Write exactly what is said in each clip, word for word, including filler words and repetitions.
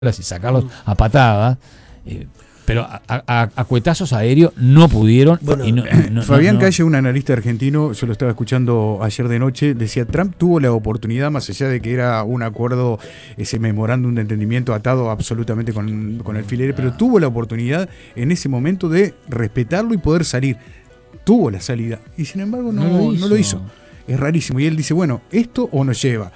y sacarlos a patadas, eh, pero a, a, a cuetazos aéreos no pudieron. Bueno, y no, no, Fabián no, no. Calle, un analista argentino, yo lo estaba escuchando ayer de noche, decía, Trump tuvo la oportunidad, más allá de que era un acuerdo, ese memorándum de entendimiento atado absolutamente con, con alfileres, pero tuvo la oportunidad en ese momento de respetarlo y poder salir. Tuvo la salida, y sin embargo no, No lo hizo. no lo hizo. Es rarísimo. Y él dice, bueno, esto o nos lleva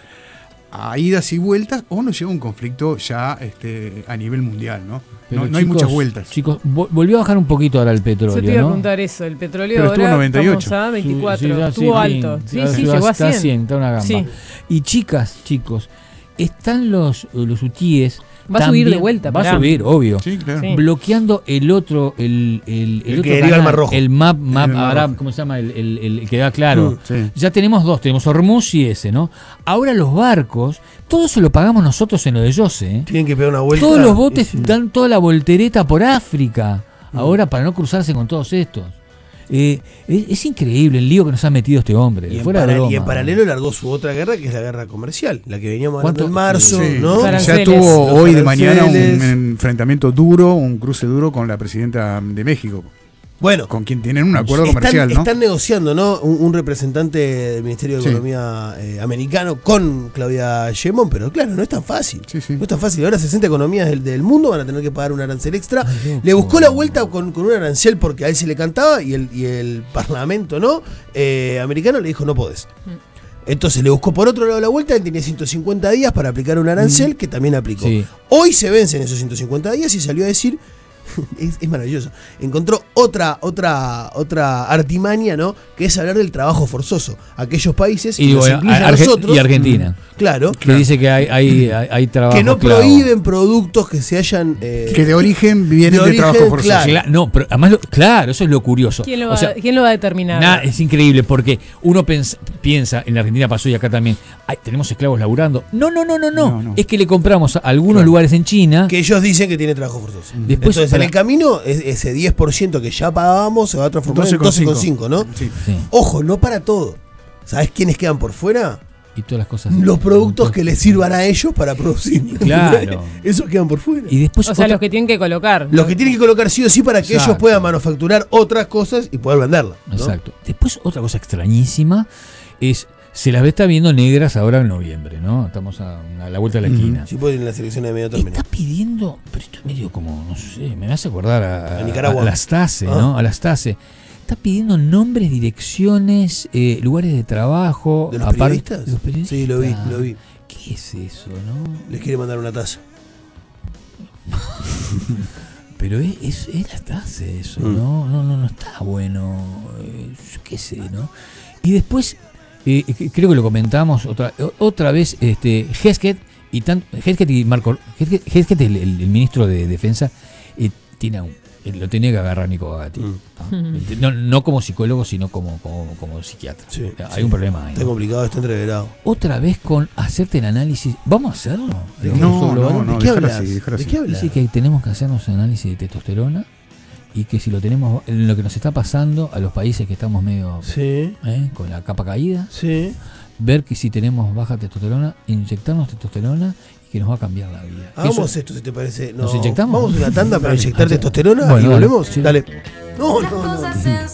a idas y vueltas o nos lleva a un conflicto ya este, a nivel mundial, ¿no? Pero No, no chicos, hay muchas vueltas. Chicos, vo- volvió a bajar un poquito ahora el petróleo, Yo te iba a ¿no? preguntar eso, el petróleo Pero estuvo ahora noventa y ocho. estamos a veinticuatro, Sí, sí, ya, estuvo sí, alto. Sí, ya, sí, ya llegó a está cien. está una gamba. Sí. Y chicas, chicos, están los, los hutíes. Va a subir de vuelta, Va pará. a subir, obvio. Sí, claro. Sí. Bloqueando el otro, el, el, el El otro que deriva canal, al Mar Rojo. el map, map El Mar Arab, Rojo. ¿cómo se llama? El, el, el- el que da claro. Mm, sí. Ya tenemos dos, tenemos Hormuz y ese, ¿no? Ahora los barcos, todo eso lo pagamos nosotros en lo de Yose, ¿eh? Tienen que pegar una vuelta. Todos los botes y sí. dan toda la voltereta por África, ahora para no cruzarse con todos estos. Eh, es, es increíble el lío que nos ha metido este hombre. Y en, fuera de para- broma. y en paralelo largó su otra guerra, que es la guerra comercial, la que veníamos hablando ¿Cuánto? en marzo, Sí, ¿no? Los ya aranceles. tuvo Los hoy de mañana un aranceles. enfrentamiento duro, un cruce duro con la presidenta de México, Bueno, con quien tienen un acuerdo están, comercial, ¿no? están negociando, ¿no? Un, un representante del Ministerio de Sí. Economía eh, americano con Claudia Sheinbaum, pero claro, no es tan fácil. Sí, sí. No es tan fácil. Ahora sesenta economías del, del mundo van a tener que pagar un arancel extra. Ay, loco. Le buscó la vuelta con, con un arancel porque a él se le cantaba y el, y el parlamento, ¿no? Eh, americano le dijo, no podés. Entonces le buscó por otro lado la vuelta, él tenía ciento cincuenta días para aplicar un arancel que también aplicó. Sí. Hoy se vencen esos ciento cincuenta días y salió a decir, es, es maravilloso, encontró otra, otra, otra artimaña, ¿no? Que es hablar del trabajo forzoso. Aquellos países, Y, nos bueno, incluye a Arge- nosotros, y Argentina, claro, que dice que hay, hay, hay, hay trabajo que no esclavo. prohíben productos que se hayan... eh, Que de origen vienen de de, origen, trabajo forzoso. claro. Cla- no, pero además, lo- claro, eso es lo curioso. ¿Quién lo O va, sea, ¿quién lo va a determinar? Nah, es increíble porque uno pens- piensa, en la Argentina pasó y acá también, ay, tenemos esclavos laburando. No, no, no, no, no. No, no. Es que le compramos a algunos Claro. lugares en China. que ellos dicen que tiene trabajo forzoso. Después, Entonces, para- en el camino, es- ese diez por ciento que ya pagábamos se va a transformar en doce coma cinco, ¿no? Sí. Sí, Ojo, no para todo. ¿Sabes quiénes quedan por fuera? y todas las cosas. Los productos que les sirvan a ellos para producir. Claro. Esos quedan por fuera. Y después O sea, otra- los que tienen que colocar. Los que tienen que colocar sí o sí para que Exacto. ellos puedan manufacturar otras cosas y poder venderlas. ¿no? Exacto. Después otra cosa extrañísima es, se las ve está viendo negras ahora en noviembre, ¿no? Estamos a, a la vuelta de la esquina. Si pueden en las elecciones de medio término. Está pidiendo, pero esto es medio como, no sé, me hace acordar a, A Nicaragua. a las TASE, Ah. ¿no? A las TASE. Está pidiendo nombres, direcciones, eh, lugares de trabajo. ¿De los aparte- periodistas? de los periodistas. Sí, lo vi, lo vi. ¿Qué es eso, no? Les quiere mandar una taza. Pero es, es, es la TASE eso, Mm. ¿no? No, no, no está bueno. eh, yo qué sé, ¿no? Y después, eh, eh, creo que lo comentamos otra, o- otra vez, este, Hesketh y tan, Hesketh y Marco, Hesketh, Hesketh, el, el- el ministro de Defensa, eh, tiene un- eh, lo tenía que agarrar Nico Gatti. Mm. ¿no? No, no como psicólogo, sino como, como, como psiquiatra. Sí, Hay sí. un problema ahí, Está ¿no? complicado, está entreverado. Otra vez con hacerte el análisis. ¿Vamos a hacerlo? ¿De ¿El qué? curso No, global? no, no, ¿De qué déjalo hablas? así, déjalo ¿De así. qué hablas? Dice que tenemos que hacernos análisis de testosterona y que si lo tenemos, en lo que nos está pasando a los países que estamos medio Sí, ¿eh? con la capa caída, sí. ver que si tenemos baja testosterona, inyectarnos testosterona y que nos va a cambiar la vida. Hagamos Eso- esto si te parece. ¿Nos No. inyectamos? Vamos a una tanda para Dale. inyectar testosterona Bueno, y dale. volvemos. Sí. Dale. No, no, no. Cosas sencillas.